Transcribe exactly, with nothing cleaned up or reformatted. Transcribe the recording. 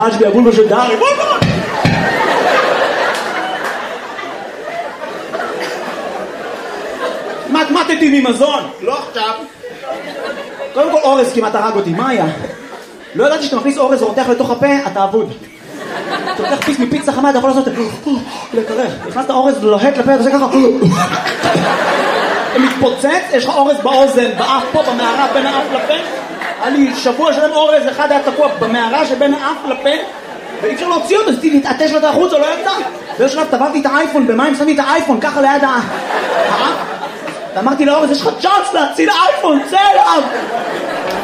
עד שביבול של דארי, בוא בוא! מתמטתי ממזון, לא עכשיו. קודם כל אורז כמעט הרג אותי, מה היה? לא ידעתי שאתה מכניס אורז ורותח לתוך הפה, אתה אבוד. אתה לוקח פיס מפיצה חמה, אתה יכול לעשות לקרר. נכנסת אורז לוהט לפה, אתה עושה ככה. מתפוצץ, יש לך אורז באוזן, באף פה, במערה בין האף לפה. היה לי שבוע שלם אורז, אחד היה תקוע במערה שבין האף לפה. ואי אפשר להוציא אותו, אז להתעטש לו את החוץ, או לא יצא. באיזשהו שלב טבעתי את האייפון, במים שמתי את האייפון, ככה ליד האף. ואמרתי לאורז, יש לך צ'אנס להציל האייפון, צא אליו!